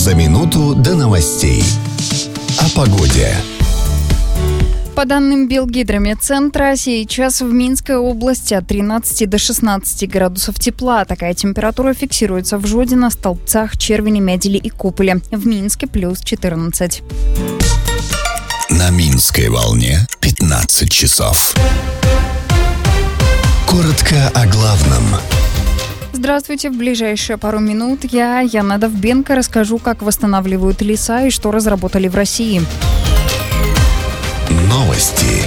За минуту до новостей. О погоде. По данным Белгидромедцентра, сейчас в Минской области от 13 до 16 градусов тепла. Такая температура фиксируется в Жодино, Столбцах, Червине, Медели и Куполе. В Минске плюс 14. На Минской волне 15 часов. Коротко о главном. Здравствуйте. В ближайшие пару минут я, Яна Довбенко, расскажу, как восстанавливают леса и что разработали в России. Новости.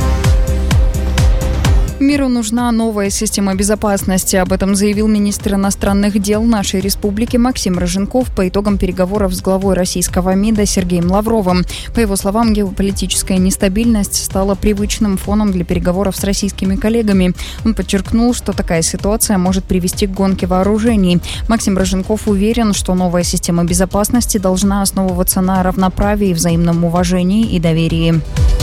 Миру нужна новая система безопасности. Об этом заявил министр иностранных дел нашей республики Максим Роженков по итогам переговоров с главой российского МИДа Сергеем Лавровым. По его словам, геополитическая нестабильность стала привычным фоном для переговоров с российскими коллегами. Он подчеркнул, что такая ситуация может привести к гонке вооружений. Максим Роженков уверен, что новая система безопасности должна основываться на равноправии, взаимном уважении и доверии.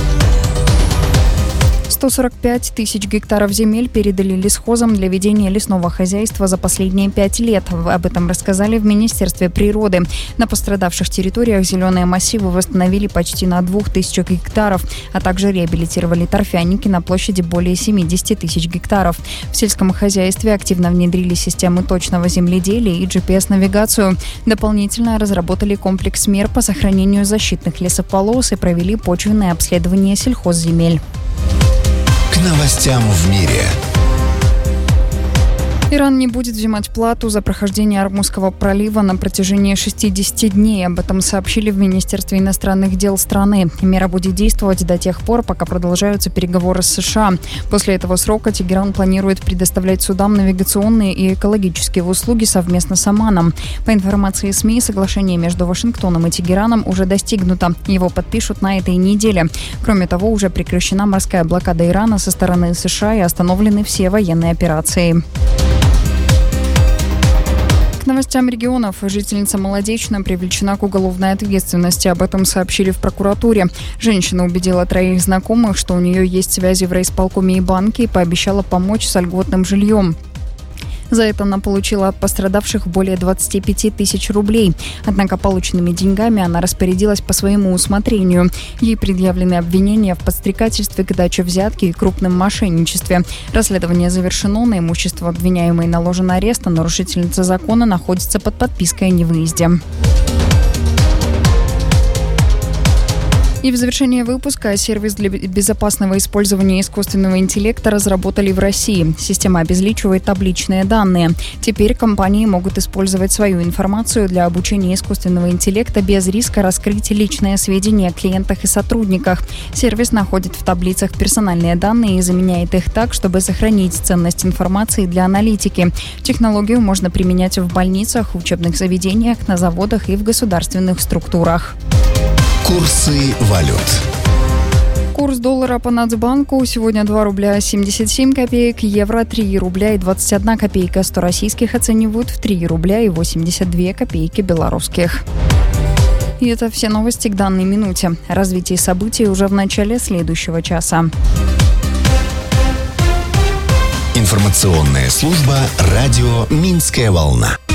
145 тысяч гектаров земель передали лесхозам для ведения лесного хозяйства за последние 5 лет. Об этом рассказали в Министерстве природы. На пострадавших территориях зеленые массивы восстановили почти на 2000 гектаров, а также реабилитировали торфяники на площади более 70 тысяч гектаров. В сельском хозяйстве активно внедрили системы точного земледелия и GPS-навигацию. Дополнительно разработали комплекс мер по сохранению защитных лесополос и провели почвенное обследование сельхозземель. К новостям в мире. Иран не будет взимать плату за прохождение Ормузского пролива на протяжении 60 дней. Об этом сообщили в Министерстве иностранных дел страны. Мера будет действовать до тех пор, пока продолжаются переговоры с США. После этого срока Тегеран планирует предоставлять судам навигационные и экологические услуги совместно с Оманом. По информации СМИ, соглашение между Вашингтоном и Тегераном уже достигнуто. Его подпишут на этой неделе. Кроме того, уже прекращена морская блокада Ирана со стороны США и остановлены все военные операции. К новостям регионов. Жительница Молодечна привлечена к уголовной ответственности. Об этом сообщили в прокуратуре. Женщина убедила 3 знакомых, что у нее есть связи в райисполкоме и банке, и пообещала помочь с льготным жильем. За это она получила от пострадавших более 25 тысяч рублей. Однако полученными деньгами она распорядилась по своему усмотрению. Ей предъявлены обвинения в подстрекательстве к даче взятки и крупном мошенничестве. Расследование завершено, на имущество обвиняемой наложен арест, а нарушительница закона находится под подпиской о невыезде. И в завершение выпуска сервис для безопасного использования искусственного интеллекта разработали в России. Система обезличивает табличные данные. Теперь компании могут использовать свою информацию для обучения искусственного интеллекта без риска раскрыть личные сведения о клиентах и сотрудниках. Сервис находит в таблицах персональные данные и заменяет их так, чтобы сохранить ценность информации для аналитики. Технологию можно применять в больницах, учебных заведениях, на заводах и в государственных структурах. Курсы валют. Курс доллара по Нацбанку сегодня 2 рубля 77 копеек, евро 3 рубля и 21 копейка, 100 российских оценивают в 3 рубля и 82 копейки белорусских. И это все новости к данной минуте. Развитие событий уже в начале следующего часа. Информационная служба «Радио Минская волна».